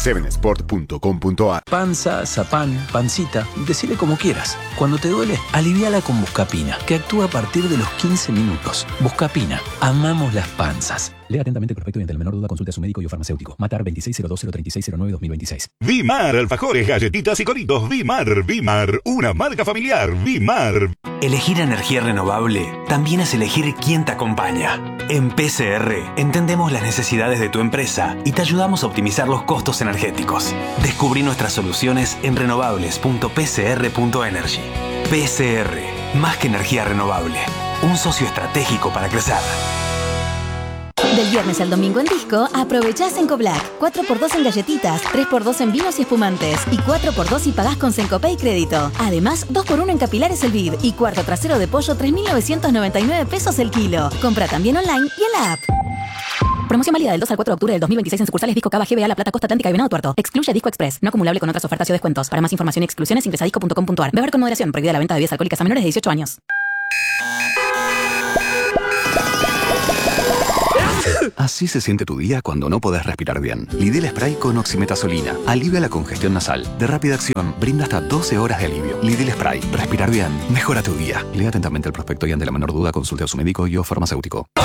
7sport.com.ar. Panza, zapán, pancita, decile como quieras. Cuando te duele, aliviala con Buscapina, que actúa a partir de los 15 minutos. Buscapina, amamos las panzas. Lea atentamente el prospecto y ante la menor duda consulte a su médico y o farmacéutico. Matar 2602-03609-2026. Vimar, alfajores, galletitas y coritos. Vimar, una marca familiar. Vimar. Elegir energía renovable también es elegir quién te acompaña. En PCR entendemos las necesidades de tu empresa y te ayudamos a optimizar los costos energéticos. Descubrí nuestras soluciones en renovables.pcr.energy. PCR, más que energía renovable, un socio estratégico para crecer. Del viernes al domingo en Disco, aprovechá Sencoblack. 4x2 en galletitas, 3x2 en vinos y espumantes y 4x2 si pagás con Sencopay Crédito. Además, 2x1 en capilares el vid y cuarto trasero de pollo 3.999 pesos el kilo. Compra también online y en la app. Promoción válida del 2 al 4 de octubre del 2026 en sucursales Disco Cava, GBA, La Plata, Costa Atlántica y Venado Tuerto. Excluye Disco Express. No acumulable con otras ofertas o descuentos. Para más información y exclusiones ingresa a disco.com.ar. Beber con moderación. Prohibida la venta de bebidas alcohólicas a menores de 18 años. Así se siente tu día cuando no podés respirar bien. Lidl Spray con oximetazolina. Alivia la congestión nasal. De rápida acción, brinda hasta 12 horas de alivio. Lidl Spray. Respirar bien. Mejora tu día. Lea atentamente el prospecto y ante la menor duda consulte a su médico y o farmacéutico.